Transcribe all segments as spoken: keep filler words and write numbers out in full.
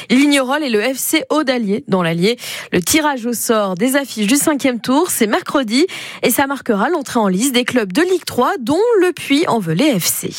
Lignerolles et le F C Haut-d'Allier dans l'Allier. Le tirage au sort des affiches du cinquième tour, c'est mercredi et ça marquera l'entrée en lice des clubs de Ligue trois, dont le Puy-en-Velay F C.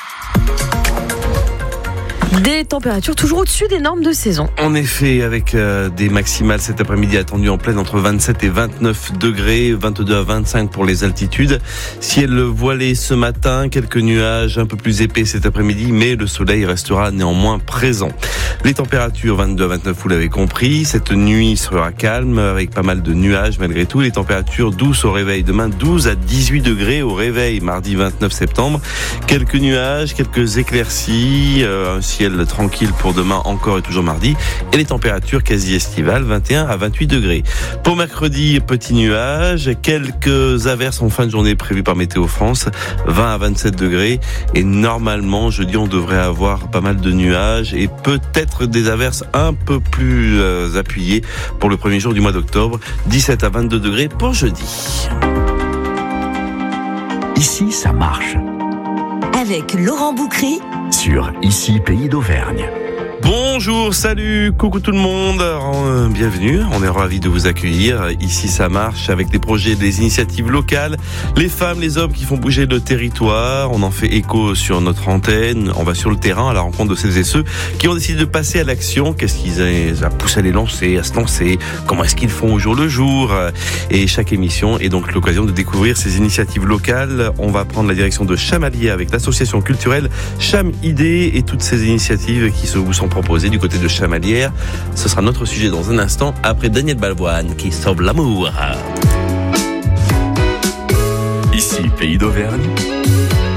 Des températures toujours au-dessus des normes de saison. En effet, avec euh, des maximales cet après-midi attendues en pleine entre vingt-sept et vingt-neuf degrés, vingt-deux à vingt-cinq pour les altitudes. Ciel voilé ce matin, quelques nuages un peu plus épais cet après-midi, mais le soleil restera néanmoins présent. Les températures vingt-deux à vingt-neuf, vous l'avez compris. Cette nuit sera calme avec pas mal de nuages malgré tout. Les températures douces au réveil demain, douze à dix-huit degrés au réveil mardi vingt-neuf septembre. Quelques nuages, quelques éclaircies, euh, un ciel tranquille pour demain encore et toujours mardi, et les températures quasi estivales, vingt et un à vingt-huit degrés. Pour mercredi, petit nuage, quelques averses en fin de journée prévues par Météo France, vingt à vingt-sept degrés, et normalement jeudi on devrait avoir pas mal de nuages et peut-être des averses un peu plus euh, appuyées pour le premier jour du mois d'octobre, dix-sept à vingt-deux degrés pour jeudi. Ici ça marche. Avec Laurent Boucry sur Ici Pays d'Auvergne. Bonjour, salut, coucou tout le monde, euh, bienvenue, on est ravis de vous accueillir. Ici ça marche avec des projets, des initiatives locales, les femmes, les hommes qui font bouger le territoire. On en fait écho sur notre antenne, on va sur le terrain à la rencontre de celles et ceux qui ont décidé de passer à l'action. Qu'est-ce qui les a poussé à les lancer, à se lancer, comment est-ce qu'ils font au jour le jour. Et chaque émission est donc l'occasion de découvrir ces initiatives locales. On va prendre la direction de Chamalières avec l'association culturelle Cham Idée et toutes ces initiatives qui se vous sont proposé du côté de Chamalières. Ce sera notre sujet dans un instant après Daniel Balavoine qui sauve l'amour. Ici Pays d'Auvergne.